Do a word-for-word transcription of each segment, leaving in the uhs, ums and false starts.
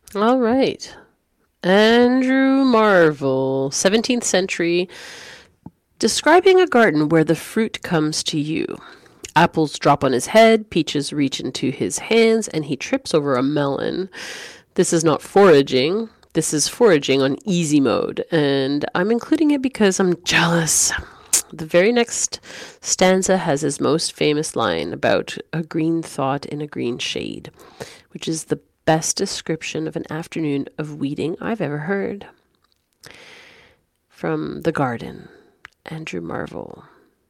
All right. Andrew Marvell, seventeenth century, describing a garden where the fruit comes to you. Apples drop on his head, peaches reach into his hands, and he trips over a melon. This is not foraging. This is foraging on easy mode, and I'm including it because I'm jealous. The very next stanza has his most famous line about a green thought in a green shade, which is the best description of an afternoon of weeding I've ever heard. From The Garden, Andrew Marvell.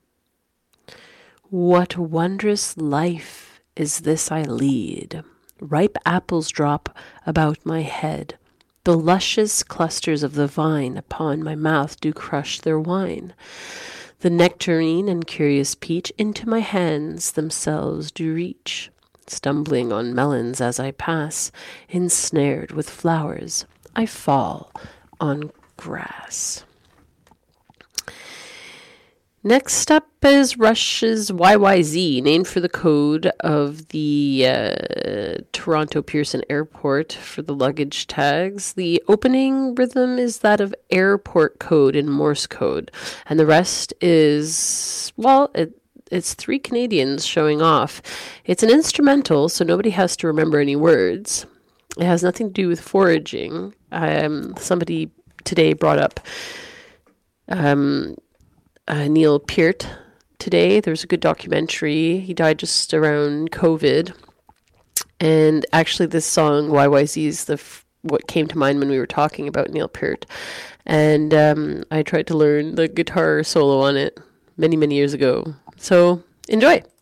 What wondrous life is this I lead? Ripe apples drop about my head. The luscious clusters of the vine upon my mouth do crush their wine. The nectarine and curious peach into my hands themselves do reach. Stumbling on melons as I pass, ensnared with flowers, I fall on grass. Next up is Rush's Y Y Z, named for the code of the uh, Toronto Pearson Airport for the luggage tags. The opening rhythm is that of airport code in Morse code, and the rest is, well, it, it's three Canadians showing off. It's an instrumental, so nobody has to remember any words. It has nothing to do with foraging. Um, somebody today brought up um, uh, Neil Peart today. There's a good documentary. He died just around COVID. And actually this song, Y Y Z, is the f- what came to mind when we were talking about Neil Peart. And um, I tried to learn the guitar solo on it many, many years ago. So enjoy.